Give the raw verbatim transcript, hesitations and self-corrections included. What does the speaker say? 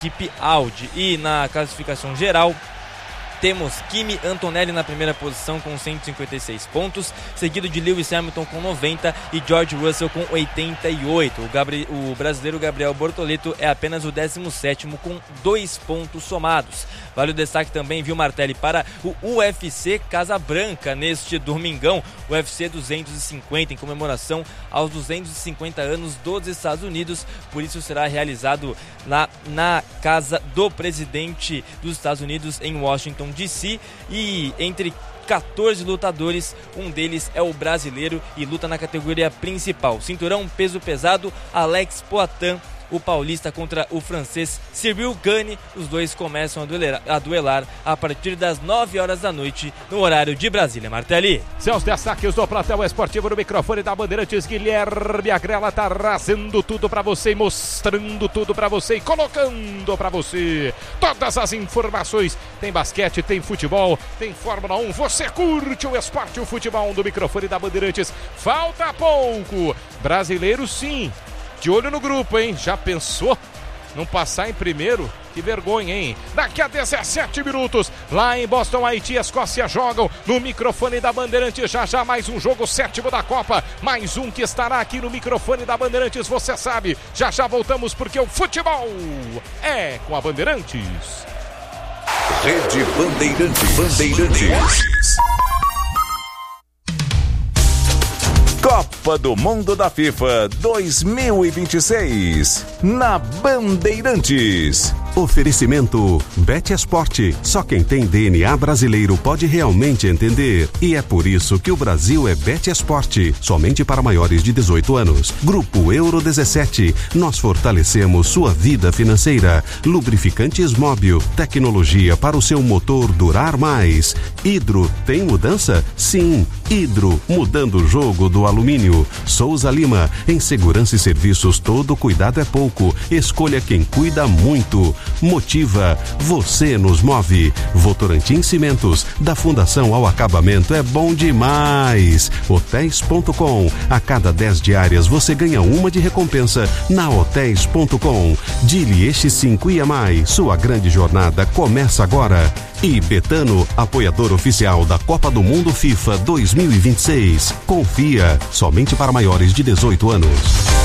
equipe Audi. E na classificação geral, temos Kimi Antonelli na primeira posição com cento e cinquenta e seis pontos, seguido de Lewis Hamilton com noventa e George Russell com oitenta e oito. O, Gabri- o brasileiro Gabriel Bortoleto é apenas o décimo sétimo com dois pontos somados. Vale o destaque também, viu, Martelli, para o U F C Casabranca neste domingão, o U F C duzentos e cinquenta, em comemoração aos duzentos e cinquenta anos dos Estados Unidos. Por isso será realizado lá na casa do presidente dos Estados Unidos em Washington D C, e entre quatorze lutadores, um deles é o brasileiro e luta na categoria principal. Cinturão peso pesado, Alex Poatan, o paulista contra o francês Cyril Gane. Os dois começam a duelar, a duelar a partir das nove horas da noite no horário de Brasília. Martelli. Seus destaques do Plantel Esportivo no microfone da Bandeirantes. Guilherme Agrela tá trazendo tudo pra você, mostrando tudo pra você e colocando pra você todas as informações. Tem basquete, tem futebol, tem Fórmula um. Você curte o esporte e o futebol do microfone da Bandeirantes. Falta pouco. Brasileiro sim. De olho no grupo, hein? Já pensou? Não passar em primeiro? Que vergonha, hein? Daqui a dezessete minutos, lá em Boston, Haiti e Escócia jogam no microfone da Bandeirantes. Já já mais um jogo sétimo da Copa. Mais um que estará aqui no microfone da Bandeirantes, você sabe. Já já voltamos porque o futebol é com a Bandeirantes. Rede Bandeirantes. Bandeirantes. Copa do Mundo da FIFA dois mil e vinte e seis, na Bandeirantes. Oferecimento Bet Esporte. Só quem tem D N A brasileiro pode realmente entender. E é por isso que o Brasil é Bet Esporte, somente para maiores de dezoito anos. Grupo Euro dezessete. Nós fortalecemos sua vida financeira. Lubrificantes Móbil. Tecnologia para o seu motor durar mais. Hidro, tem mudança? Sim. Hidro, mudando o jogo do alumínio. Souza Lima. Em segurança e serviços, todo cuidado é pouco. Escolha quem cuida muito. Motiva, você nos move. Votorantim Cimentos, da fundação ao acabamento é bom demais. Hotéis ponto com, a cada dez diárias você ganha uma de recompensa na hotéis ponto com. Dilieste cinco I M I, sua grande jornada começa agora. E Betano, apoiador oficial da Copa do Mundo FIFA dois mil e vinte e seis. Confia, somente para maiores de dezoito anos.